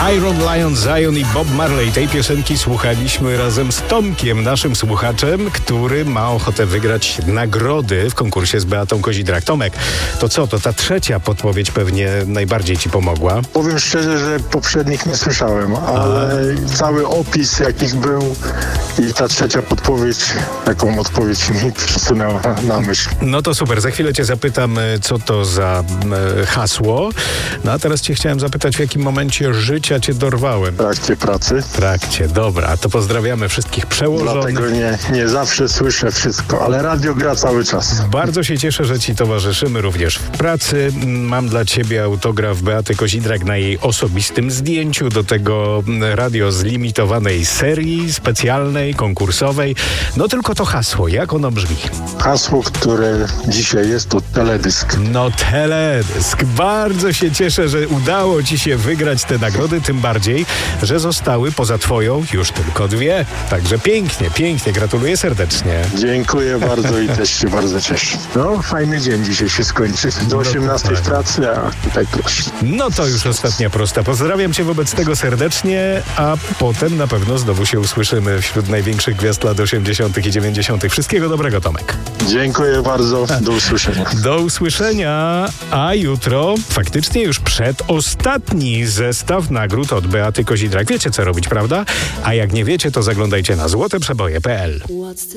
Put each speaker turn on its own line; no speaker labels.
Iron Lion, Zion i Bob Marley. Tej piosenki słuchaliśmy razem z Tomkiem, naszym słuchaczem, który ma ochotę wygrać nagrody w konkursie z Beatą Kozidrak. Tomek, to co? To ta trzecia podpowiedź pewnie najbardziej ci pomogła.
Powiem szczerze, że poprzednich nie słyszałem, ale cały opis jakich był i ta trzecia podpowiedź, taką odpowiedź mi przysunęła na myśl.
No to super, za chwilę cię zapytam, co to za hasło. No a teraz cię chciałem zapytać, w jakim momencie życia cię dorwałem.
W trakcie pracy.
W trakcie, dobra, to pozdrawiamy wszystkich przełożonych.
Dlatego nie zawsze słyszę wszystko, ale radio gra cały czas.
Bardzo się cieszę, że ci towarzyszymy również w pracy. Mam dla ciebie autograf Beaty Kozidrak na jej osobistym zdjęciu, do tego radio z limitowanej serii, specjalnej, konkursowej. No tylko to hasło, jak ono brzmi?
Hasło, które dzisiaj jest, to teledysk.
No teledysk. Bardzo się cieszę, że udało ci się wygrać te nagrody, tym bardziej, że zostały poza twoją już tylko dwie. Także pięknie, pięknie. Gratuluję serdecznie.
Dziękuję bardzo i też się bardzo cieszę. No, fajny dzień dzisiaj się skończy. Do 18 w pracy, a tutaj proszę.
No to już ostatnia prosta. Pozdrawiam cię wobec tego serdecznie, a potem na pewno znowu się usłyszymy wśród największych gwiazd lat 80. i 90. Wszystkiego dobrego, Tomek.
Dziękuję bardzo. Do usłyszenia.
Do usłyszenia, a jutro faktycznie już przedostatni zestaw nagród od Beaty Kozidrak. Wiecie, co robić, prawda? A jak nie wiecie, to zaglądajcie na złoteprzeboje.pl.